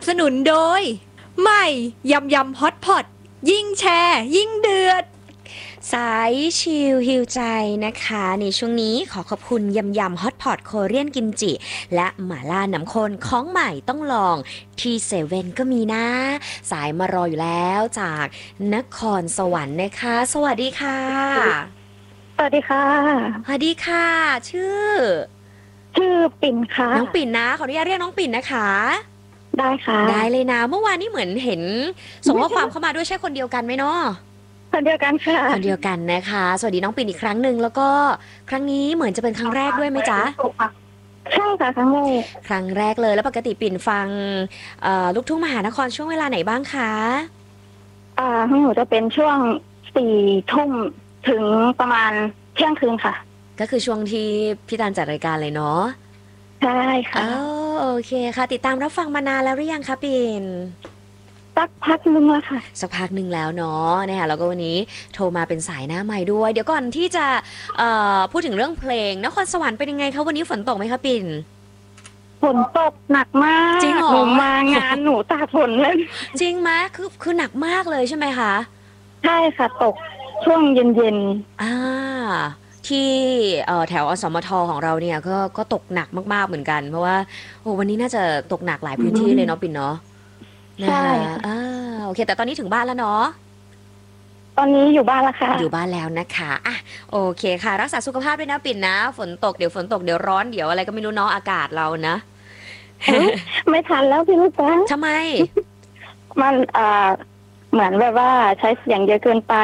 บสนุนโดยใหม่ยำยำฮอตพอตยิ่งแชร์ยิ่งเดือดสายชิลฮิวใจนะคะในช่วงนี้ขอขอบคุณยำยำฮอตพอตโคเรียนกิมจิและหม่าล่าน้ำข้นของใหม่ต้องลองที่เซเว่นก็มีนะสายมารออยู่แล้วจากนครสวรรค์นะคะสวัสดีค่ะสวัสดีค่ะสวัสดีค่ะชื่อปิ่นค่ะน้องปิ่นนะขออนุญาตเรียกน้องปิ่นนะคะได้ค่ะได้เลยนะเมื่อวานนี้เหมือนเห็นส่งข้อความเข้ามาด้วยใช่คนเดียวกันไหมเนาะคนเดียวกันค่ะคนเดียวกันนะคะสวัสดีน้องปิ่นอีกครั้งหนึ่งแล้วก็ครั้งนี้เหมือนจะเป็นครั้งแรกด้วยไหมจ๊ะใช่ค่ะครั้งแรกเลยแล้วปกติปิ่นฟังลูกทุ่งมหานครช่วงเวลาไหนบ้างคะของหนูจะเป็นช่วง4 ทุ่มถึงประมาณเที่ยงคืนค่ะก็คือช่วงที่พี่ตาลจัดรายการเลยเนาะใช่ค่ะโอเคค่ะติดตามรับฟังมานานแล้วหรือยังคะปิ่นสักพักนึงแล้วค่ะสักพักหนึ่งแล้วเนาะนะคะแล้วก็วันนี้โทรมาเป็นสายหน้าใหม่ด้วยเดี๋ยวก่อนที่จะพูดถึงเรื่องเพลงนครสวรรค์เป็นยังไงคะวันนี้ฝนตกไหมคะปิ่นฝนตกหนักมากจริงเหรอหนูมางานหนูตากฝนเลยจริงไหมคือหนักมากเลยใช่ไหมคะใช่ค่ะตกช่วงเย็นที่แถวอสมทของเราเนี่ยก็ตกหนักมากๆเหมือนกันเพราะว่าโอ้วันนี้น่าจะตกหนักหลายพื้นที่เลยเนาะปิ่นเนาะนะคะโอเคแต่ตอนนี้ถึงบ้านแล้วเนาะตอนนี้อยู่บ้านแล้วค่ะอยู่บ้านแล้วนะคะโอเคค่ะรักษาสุขภาพด้วยนะปิ่นนะฝนตกเดี๋ยวฝนตกเดี๋ยวร้อนเดี๋ยวอะไรก็ไม่รู้เนาะอากาศเรานะไม่ทันแล้วพี่ลูกจ้าทำไมมันเหมือนแบบว่าใช้เสียงเยอะเกินไป